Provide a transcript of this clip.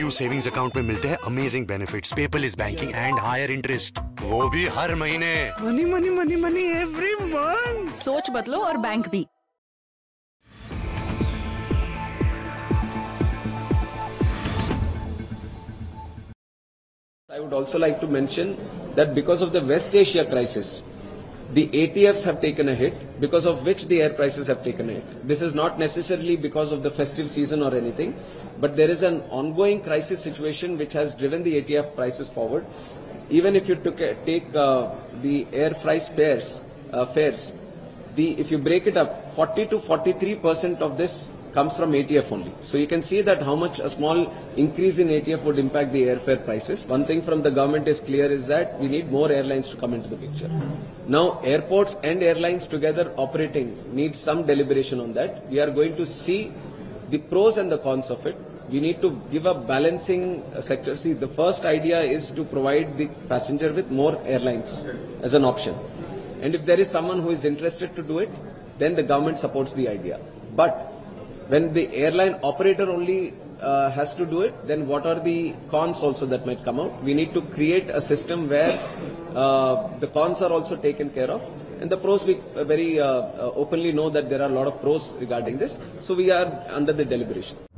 PSU savings account में मिलते हैं amazing benefits, paperless banking and higher interest, वो भी हर महीने। Money money money money every month. सोच बदलो और बैंक भी। I would also like to mention that because of the West Asia crisis, the ATFs have taken a hit, because of which the air prices have taken a hit. This is not necessarily because of the festive season or anything, but there is an ongoing crisis situation which has driven the ATF prices forward. Even if you take the air price fares, if you break it up, 40 to 43% of this comes from ATF only. So you can see that how much a small increase in ATF would impact the airfare prices. One thing from the government is clear is that we need more airlines to come into the picture. Now airports and airlines together operating need some deliberation on that. We are going to see the pros and the cons of it. We need to give a balancing sector. See, the first idea is to provide the passenger with more airlines as an option. And if there is someone who is interested to do it, then the government supports the idea. But when the airline operator only has to do it, then what are the cons also that might come out? We need to create a system where the cons are also taken care of. And the pros, we very openly know that there are a lot of pros regarding this. So we are under the deliberation.